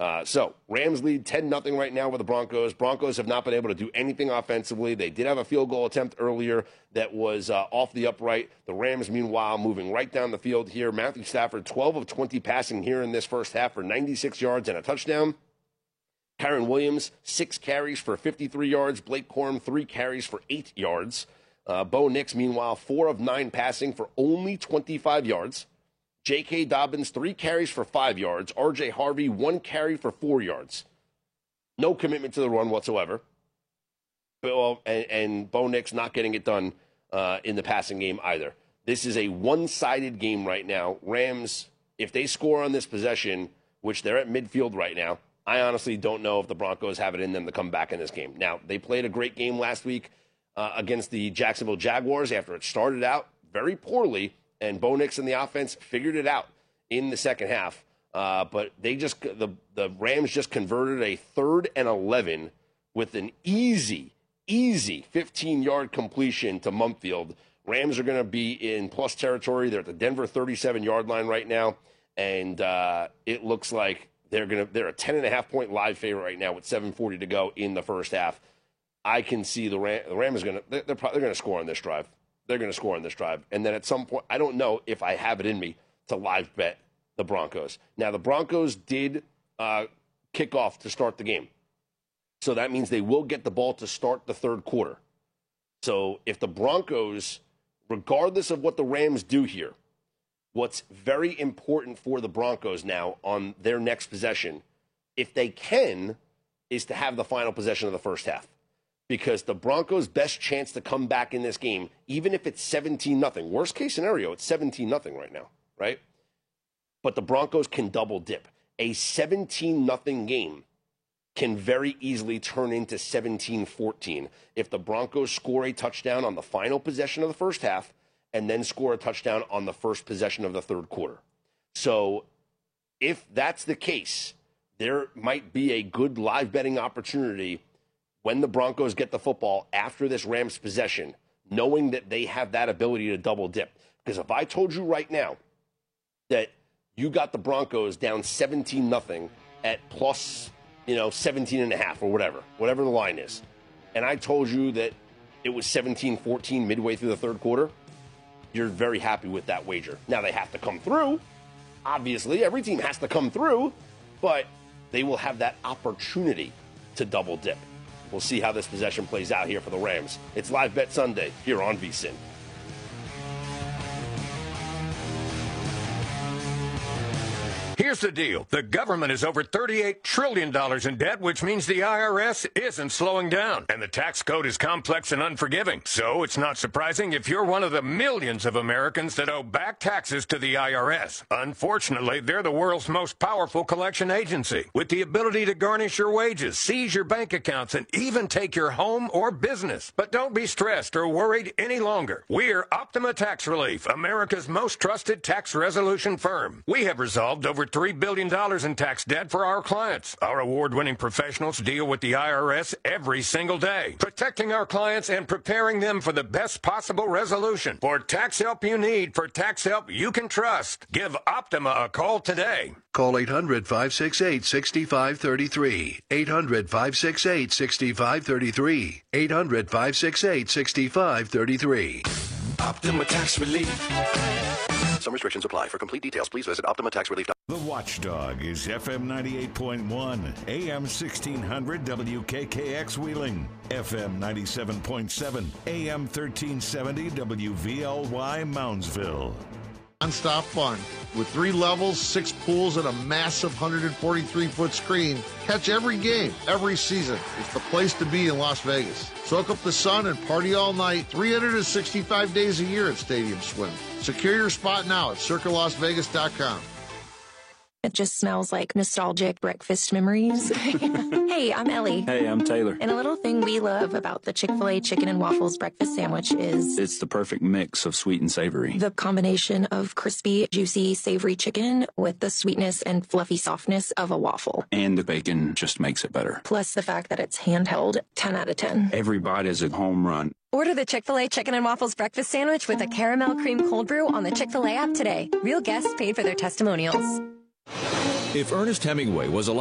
So Rams lead 10-0 right now with the Broncos. Broncos have not been able to do anything offensively. They did have a field goal attempt earlier that was off the upright. The Rams, meanwhile, moving right down the field here. Matthew Stafford, 12 of 20 passing here in this first half for 96 yards and a touchdown. Kyren Williams, 6 carries for 53 yards. Blake Corum, 3 carries for 8 yards. Bo Nix, meanwhile, 4 of 9 passing for only 25 yards. J.K. Dobbins, 3 carries for 5 yards. R.J. Harvey, 1 carry for 4 yards. No commitment to the run whatsoever. And Bo Nix not getting it done in the passing game either. This is a one-sided game right now. Rams, if they score on this possession, which they're at midfield right now, I honestly don't know if the Broncos have it in them to come back in this game. Now, they played a great game last week against the Jacksonville Jaguars after it started out very poorly. And Bo Nix and the offense figured it out in the second half. But the Rams just converted a 3rd and 11 with an easy 15-yard completion to Mumfield. Rams are going to be in plus territory. They're at the Denver 37-yard line right now. And it looks like they're a 10.5-point live favorite right now with 7:40 to go in the first half. I can see the Rams they're going to score on this drive. They're going to score on this drive. And then at some point, I don't know if I have it in me to live bet the Broncos. Now, the Broncos did kick off to start the game. So that means they will get the ball to start the third quarter. So if the Broncos, regardless of what the Rams do here, what's very important for the Broncos now on their next possession, if they can, is to have the final possession of the first half. Because the Broncos' best chance to come back in this game, even if it's 17-0, worst case scenario, it's 17-0 right now, right? But the Broncos can double dip. A 17-0 game can very easily turn into 17-14 if the Broncos score a touchdown on the final possession of the first half and then score a touchdown on the first possession of the third quarter. So if that's the case, there might be a good live betting opportunity when the Broncos get the football after this Rams possession, knowing that they have that ability to double dip. Because if I told you right now that you got the Broncos down 17-0 at plus, 17.5 or whatever the line is, and I told you that it was 17-14 midway through the third quarter, you're very happy with that wager. Now, they have to come through. Obviously, every team has to come through, but they will have that opportunity to double dip. We'll see how this possession plays out here for the Rams. It's Live Bet Sunday here on VSiN. Here's the deal. The government is over $38 trillion in debt, which means the IRS isn't slowing down. And the tax code is complex and unforgiving. So it's not surprising if you're one of the millions of Americans that owe back taxes to the IRS. Unfortunately, they're the world's most powerful collection agency, with the ability to garnish your wages, seize your bank accounts, and even take your home or business. But don't be stressed or worried any longer. We're Optima Tax Relief, America's most trusted tax resolution firm. We have resolved over $3 billion in tax debt for our clients. Our award-winning professionals deal with the IRS every single day, protecting our clients and preparing them for the best possible resolution. For tax help you need, for tax help you can trust, give Optima a call today. Call 800-568-6533. 800-568-6533. 800-568-6533. Optima Tax Relief. Some restrictions apply. For complete details, please visit OptimaTaxRelief.com. The Watchdog is FM 98.1, AM 1600 WKKX Wheeling, FM 97.7, AM 1370 WVLY Moundsville. Non-stop fun. With 3 levels, 6 pools, and a massive 143-foot screen, catch every game, every season. It's the place to be in Las Vegas. Soak up the sun and party all night, 365 days a year at Stadium Swim. Secure your spot now at CircaLasVegas.com. It just smells like nostalgic breakfast memories. Hey, I'm Ellie. Hey, I'm Taylor. And a little thing we love about the Chick-fil-A chicken and waffles breakfast sandwich is... it's the perfect mix of sweet and savory. The combination of crispy, juicy, savory chicken with the sweetness and fluffy softness of a waffle. And the bacon just makes it better. Plus the fact that it's handheld, 10 out of 10. Every bite is a home run. Order the Chick-fil-A Chicken and Waffles Breakfast Sandwich with a caramel cream cold brew on the Chick-fil-A app today. Real guests paid for their testimonials. If Ernest Hemingway was alive,